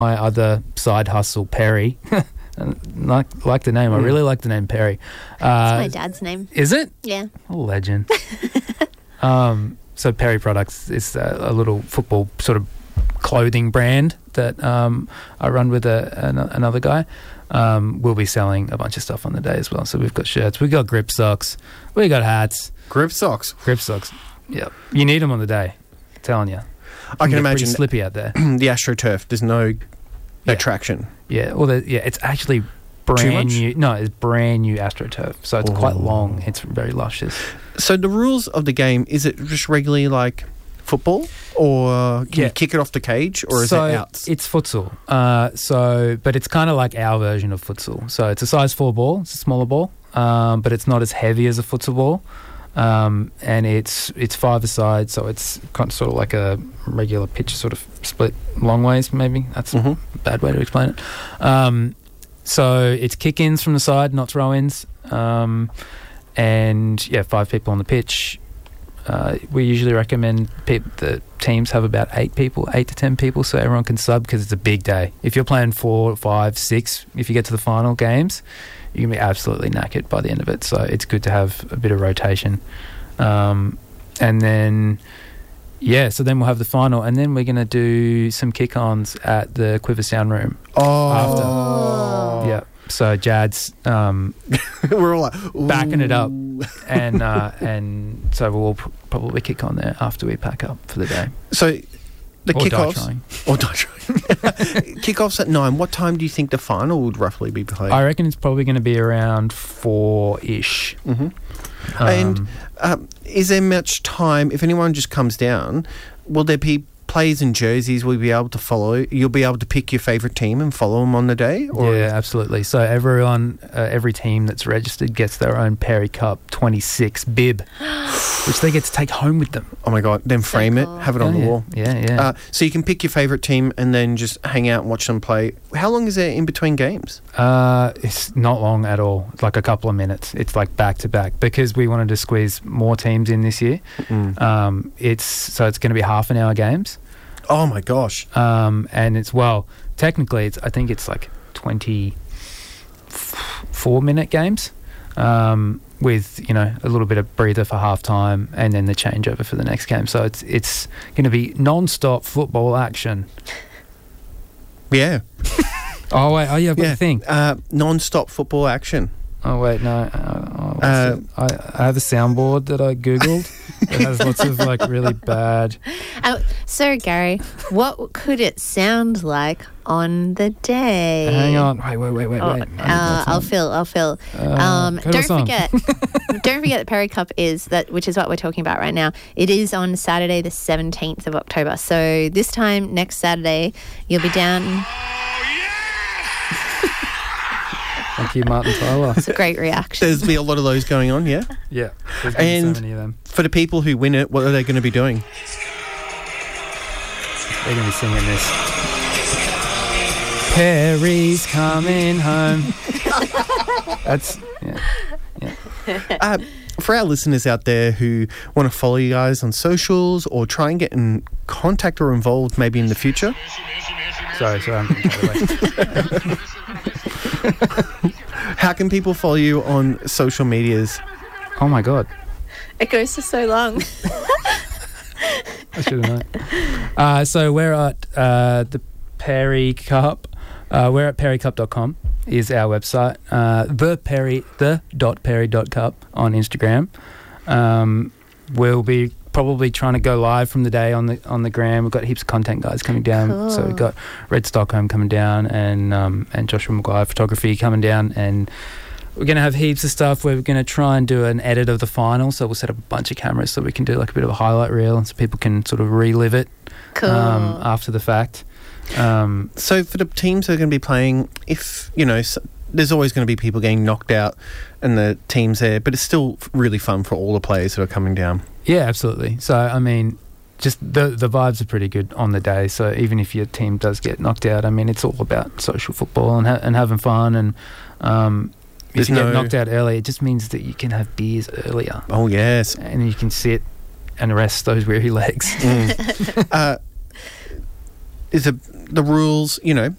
my other side hustle, Perry. like the name. I really like the name Perry. It's my dad's name. Is it? Yeah. A legend. So Perry Products is a little football sort of clothing brand that I run with another guy. We'll be selling a bunch of stuff on the day as well. So we've got shirts, we've got grip socks, we got hats. Grip socks? Grip socks, yeah. You need them on the day, I'm telling you. I can imagine. Pretty slippy out there. The AstroTurf, there's no traction. Yeah, well, it's actually brand new. No, it's brand new AstroTurf. So it's quite long. It's very luscious. So the rules of the game, is it just regularly like football? Or can you kick it off the cage? Or is it outs? It's futsal. But it's kind of like our version of futsal. So it's a size 4 ball. It's a smaller ball. But it's not as heavy as a futsal ball. And it's 5-a-side, so it's kind of sort of like a regular pitch, sort of split long ways, maybe. That's a bad way to explain it. So it's kick-ins from the side, not throw-ins. And, 5 people on the pitch. We usually recommend that teams have about 8 to 10 people, so everyone can sub, because it's a big day. If you're playing 4, 5, 6, if you get to the final games, you can be absolutely knackered by the end of it. So it's good to have a bit of rotation. And then, so then we'll have the final, and then we're going to do some kick-ons at the Quiver Sound Room. After. Yeah. So Jad's we're all like, backing it up, and so we'll probably kick on there after we pack up for the day. So the kickoffs, die trying. Kickoffs at 9. What time do you think the final would roughly be played? I reckon it's probably going to be around 4-ish. And is there much time if anyone just comes down? Will there be players and jerseys will be able to follow? You'll be able to pick your favourite team and follow them on the day? Or? Yeah, absolutely. So every team that's registered gets their own Perry Cup 26 bib, which they get to take home with them. Oh my God, then frame it, have it on the wall. Yeah. So you can pick your favourite team and then just hang out and watch them play. How long is there in between games? It's not long at all. It's like a couple of minutes. It's like back to back, because we wanted to squeeze more teams in this year. It's going to be half an hour games. Oh my gosh. And technically I think it's like 24-minute games, with, a little bit of breather for half time and then the changeover for the next game. So it's going to be non-stop football action. Yeah. Oh wait, I've got the thing. Non-stop football action. Oh wait, no. I have a soundboard that I googled. It has lots of like really bad. So Gary, what could it sound like on the day? Hang on, wait. I'll fill. Don't forget that Perry Cup which is what we're talking about right now. It is on Saturday, the 17th of October. So this time next Saturday, you'll be down. Thank you, Martin Tyler. It's a great reaction. There's be a lot of those going on, yeah? Yeah. There's going to be so many of them. For the people who win it, what are they going to be doing? They're going to be singing this. Perry's coming home. That's, for our listeners out there who want to follow you guys on socials or try and get in contact or involved maybe in the future. Sorry, I'm getting carried away. How can people follow you on social medias? Oh my God. It goes for so long. I should have known. So we're at the Perry Cup. We're at perrycup.com is our website. the.perry.cup on Instagram. We'll be probably trying to go live from the day on the gram. We've got heaps of content guys coming down. Cool. So we've got Red Stockholm coming down and Joshua Maguire Photography coming down, and we're going to have heaps of stuff. We're going to try and do an edit of the final, so we'll set up a bunch of cameras so we can do like a bit of a highlight reel, and so people can sort of relive it after the fact. So for the teams that are going to be playing, if there's always going to be people getting knocked out and the teams there, but it's still really fun for all the players that are coming down. Yeah, absolutely. So, I mean, just the vibes are pretty good on the day. So even if your team does get knocked out, I mean, it's all about social football and having fun. And if you get knocked out early, it just means that you can have beers earlier. Oh, yes. And you can sit and rest those weary legs. Is the rules,